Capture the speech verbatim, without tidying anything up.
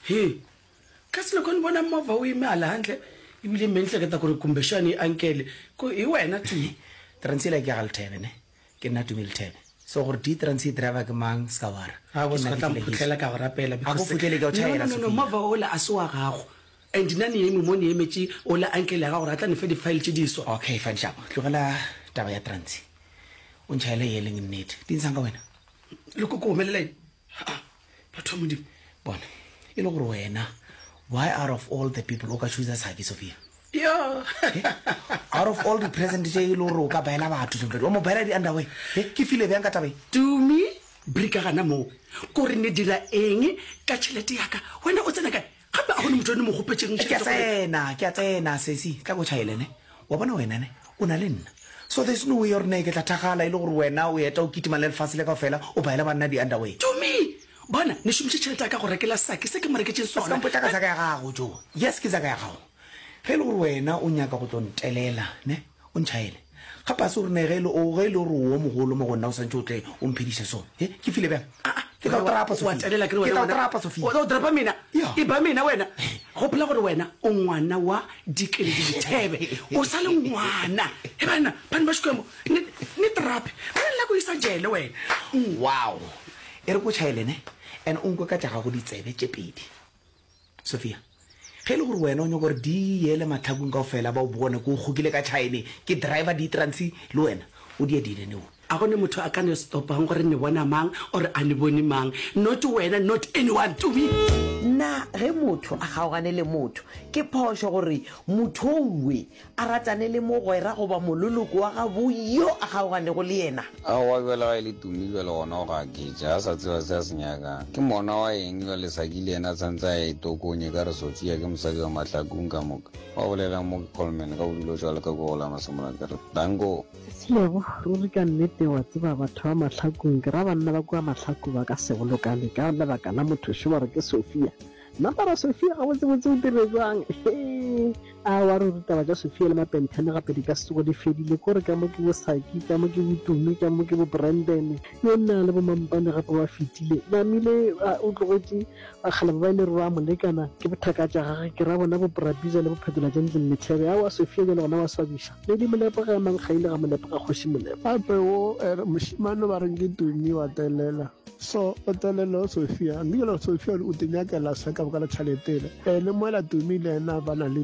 he ka se le bona mova o ime ala handle e bile mentle ke ta gore kumbeshani ankele ko e wena tu transila ke ga lethebe ne ke nna tumile thebe so gore di transit driver ke mang ska wara ha bo se tla mphutlela ka go rapela because go futlele ka o tšhaela no no mova ola a se wa gago and nani yemi moni yemetsi ola ankele ga gore a tla ne fe di file tse diswa okay fine sharp tlogela taba ya transit o ntšhaele ye leng nnete di ntshang ka wena le go go melela batho mo di bona e le gore wena why out of all the people o ka choose Saki Sophia yeah out of all the present day lo ro ka baela batho tšo o mo baela di underway he ke file bjang ka tabe to me brika gana mo ko re ne dira eng ka tšhelete ya ka wena o tsena kae gape a gone motho ne mo gopetseng ke tsena ke tsena sesi tla go tšhaelene wa bona wena ne o na le nna so there's no way your ne ke tla thagala ile gore wena o eta o kitima le lefase le ka fela o baela banna di underway to me bona ne shumtse tšhelete ka go rekela Saki se ke mareketseng sona ka mpotla ka sa ka ya gago jo yes ke sa ka ya gago ge le gore wena o nyaka go tlontelela ne o ntšhaele gapa se gore ne ge le o ge le gore o mogolo mo gonna o santse o tle o mphedisa sone he ke file bjang ke ka trapa so wa tselela ke wena ke trapa so o o trapa mina e ba mina wena go pela gore wena o ngwana wa dikele di thebe o sa le ngwana e bana bana ba shikemo ni ni trap ba la go isa jele wena wow e re go tšhaele ne and o nko ka tša go ditsebe tše pedi Sophia ge le gore wena o nyaka gore di yele matlhakong ka o fela ba o bone ko o gokile ka tšhaene ke driver di transi le wena o di edile neo a gone motho a ka ne stopang gore ne bona mang or a ne bone mang not wena not anyone to me na ge motho a gaogane le motho ke phošo gore motho owe a ratane le mogwera goba mololoko wa gabo yo a gaogane go le yena a wa bjela ga e le tumilwe le gona o ga ketša a sa tseba se a se nyakang ke mona wa eng jwa lesaki le yena a tshwanetse a etokonye ka re Sophia ke mosadi wa mahlakong ka moka wa bolelang mo colman ka bodilo jwale ka ko gola masemola ka re danko Silebo ruri ka nnete wa tseba batho ba mahlakong ke ra banna ba kwa mahlako ba ka se bolokane ka lebaka la motho shwa re ke Sophia Napa Sophia ga botse botse o dire jwang a wa re ruta ba ja Sophia le mapentane gape di ka se go di fedile gore ka mo ke bo Saki ka mo ke botumi ka mo ke bo Brandon yo nna le bo mampane gape wa fitile ba mile o tlogetse ba khala ba ile rwa molekana ke bothaka tša gage ke ra bona bo Brabiza le bo phetola tšentse methebe a wa Sophia le gona wa swabisha le di molepa ga mang kgaile ga molepa ga khoshi molepa ape o moshimane ba reng ke tumi wa telela so o telela Sophia ngile Sophia o tenyakela sa ka baka la tšhaletele le moela tumi le ena ba na le